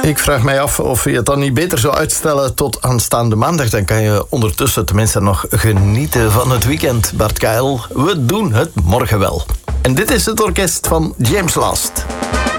Ik vraag mij af of je het dan niet beter zou uitstellen tot aanstaande maandag. Dan kan je ondertussen tenminste nog genieten van het weekend. Bart Kuijl, we doen het morgen wel. En dit is het orkest van James Last.